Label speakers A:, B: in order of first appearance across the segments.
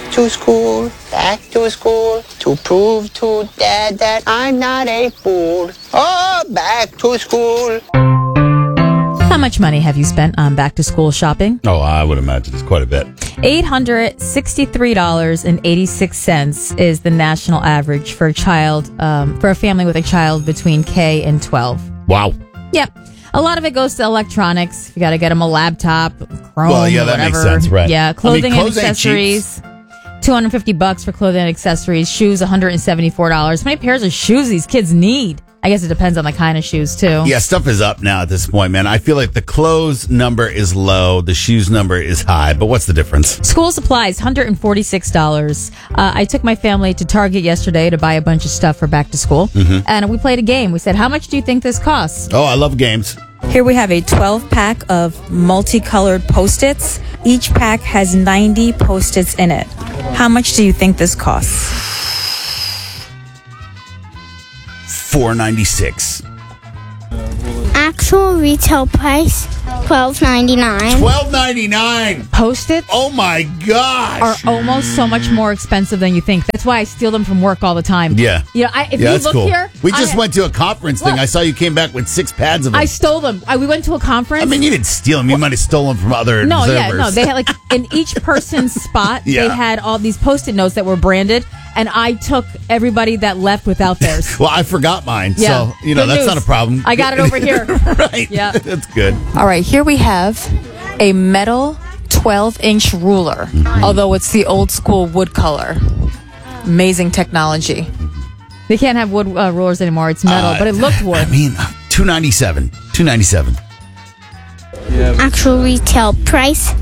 A: to school, to prove to Dad that I'm not a fool. Oh, back to school.
B: How much money have you spent on back-to-school shopping?
C: Oh, I would imagine it's quite a bit.
B: $863.86 is the national average for a child, for a family with a child between K and 12.
C: Wow.
B: Yep. A lot of it goes to electronics. You got to get them a laptop, Chrome,
C: Well, yeah, that
B: whatever.
C: makes sense, right?
B: Yeah, clothing and
C: clothes ain't
B: accessories. $250 for clothing and accessories. Shoes, $174. How many pairs of shoes these kids need? I guess it depends on the kind of shoes, too.
C: Yeah, stuff is up now at this point, man. I feel like the clothes number is low, the shoes number is high, but what's the difference?
B: School supplies, $146. I took my family to Target yesterday to buy a bunch of stuff for back to school, and we played a game. We said, how much do you think this costs?
C: Oh, I love games.
D: Here we have a 12-pack of multicolored Post-its. Each pack has 90 Post-its in it. How much do you think this costs?
C: $4.96.
E: Actual retail price, $12.99.
C: $12.99.
B: Post-its
C: Oh my gosh.
B: are almost so much more expensive than you think. That's why I steal them from work all the time.
C: Yeah.
B: You know, if you
C: that's
B: look
C: cool.
B: here,
C: We just went to a conference thing.
B: Look.
C: I saw you came back with 6 pads of them.
B: I stole them. We went to a conference.
C: I mean, you didn't steal them. You might have stolen from other
B: No,
C: observers.
B: they had like in each person's spot,
C: Yeah.
B: they had all these Post-it notes that were branded, and I took everybody that left without theirs.
C: Well, I forgot mine,
B: Yeah.
C: so, you know,
B: Good
C: that's
B: news.
C: not a problem.
B: I got it over here.
C: Right.
B: Yeah.
C: That's good.
D: All right, here we have a metal 12-inch ruler, although it's the old school wood color. Amazing technology.
B: They can't have wood rulers anymore. It's metal, but it looked wood.
C: I mean, $2.97. $2.97.
E: Actual retail price,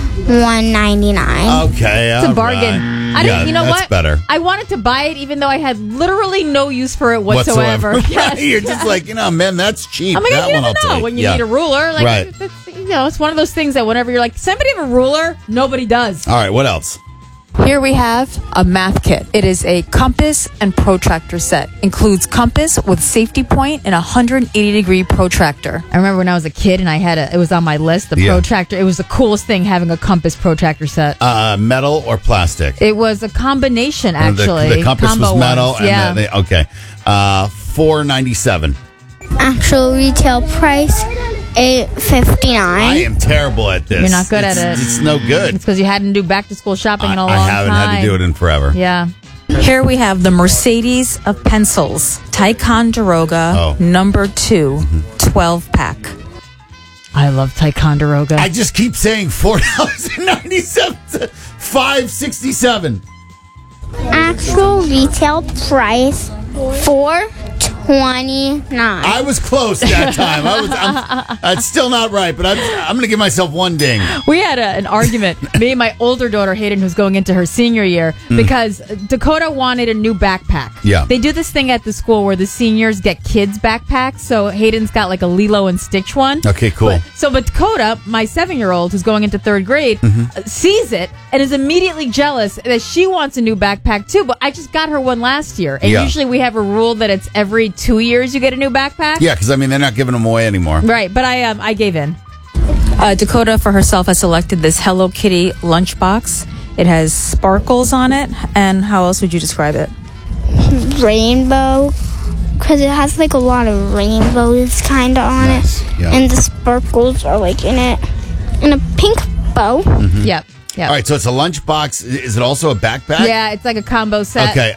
E: $1.99.
C: Okay,
B: It's a bargain. I didn't. You know
C: that's
B: what?
C: better.
B: I wanted to buy it, even though I had literally no use for it whatsoever.
C: Right.
B: Yes.
C: You're just like, man, that's cheap.
B: I'm like,
C: that
B: you
C: one
B: never
C: I'll
B: know
C: take.
B: when you
C: Yeah.
B: need a ruler. Like,
C: Right.
B: it's one of those things that whenever you're like, somebody have a ruler, nobody does.
C: All right, what else?
D: Here we have a math kit. It is a compass and protractor set. Includes compass with safety point and a 180-degree protractor.
B: I remember when I was a kid and I had it was on my list, the
C: Yeah.
B: protractor. It was the coolest thing having a compass protractor set.
C: Metal or plastic?
B: It was a combination, actually.
C: The compass
B: Combo
C: was metal.
B: ones, yeah.
C: Okay. $4.97.
E: Actual retail price, $8.59.
C: I am terrible at this.
B: You're not good at it.
C: It's no good.
B: It's because you hadn't do back to school shopping in a long
C: I
B: time.
C: haven't had to do it in forever.
B: Yeah.
D: Here we have the Mercedes of pencils. Ticonderoga number 2, 12-pack.
B: I love Ticonderoga.
C: I just keep saying $4.97 to $5.67.
E: Actual retail price, $4.29.
C: I was close that time. It's still not right, but I'm going to give myself one ding.
B: We had an argument. Me and my older daughter, Hayden, who's going into her senior year, because Dakota wanted a new backpack.
C: Yeah.
B: They do this thing at the school where the seniors get kids' backpacks. So Hayden's got like a Lilo and Stitch one.
C: Okay, cool.
B: But Dakota, my 7-year-old who's going into 3rd grade, sees it and is immediately jealous that she wants a new backpack too. But I just got her one last year. And
C: Yeah.
B: usually we have a rule that it's every 2 years you get a new backpack.
C: Yeah, because, they're not giving them away anymore.
B: Right. But I gave in.
D: Dakota, for herself, has selected this Hello Kitty lunchbox. It has sparkles on it. And how else would you describe it?
E: Rainbow, because it has like a lot of rainbows kind of on
C: Nice,
E: it.
C: yeah.
E: And the sparkles are like in it. And a pink bow.
B: Yep.
C: All right, so it's a lunchbox. Is it also a backpack?
B: Yeah, it's like a combo set.
C: Okay,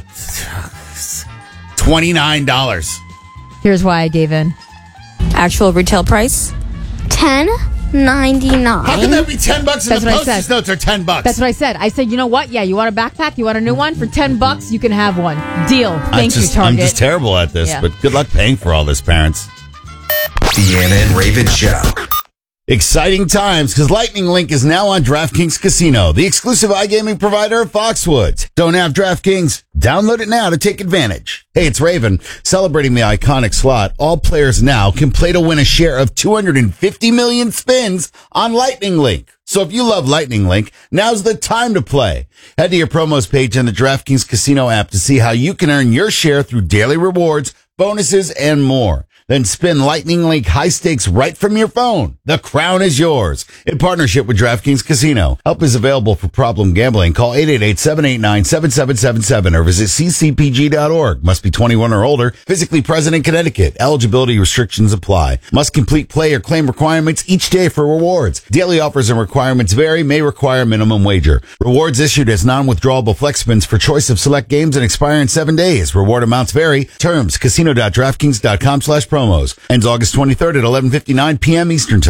C: $29.
B: Here's why I gave in.
D: Actual retail price?
E: $10.99.
C: How can that be $10 and
B: That's
C: the
B: what I
C: postage
B: said.
C: notes are $10?
B: That's what I said. I said, you know what? Yeah, you want a backpack? You want a new one? For $10, you can have one. Deal. Thank you, Target.
C: I'm just terrible at this,
B: Yeah.
C: but good luck paying for all this, parents.
F: Deanna and Raven Show.
C: Exciting times, because Lightning Link is now on DraftKings Casino, the exclusive iGaming provider of Foxwoods. Don't have DraftKings? Download it now to take advantage. Hey, it's Raven. Celebrating the iconic slot, all players now can play to win a share of 250 million spins on Lightning Link. So if you love Lightning Link, now's the time to play. Head to your promos page in the DraftKings Casino app to see how you can earn your share through daily rewards, bonuses, and more. Then spin Lightning Link high stakes right from your phone. The crown is yours. In partnership with DraftKings Casino. Help is available for problem gambling. Call 888-789-7777 or visit ccpg.org. Must be 21 or older. Physically present in Connecticut. Eligibility restrictions apply. Must complete play or claim requirements each day for rewards. Daily offers and requirements vary. May require minimum wager. Rewards issued as non-withdrawable flex spins for choice of select games and expire in 7 days. Reward amounts vary. Terms. Casino.draftkings.com/promos. Ends August 23rd at 11:59 p.m. Eastern Time.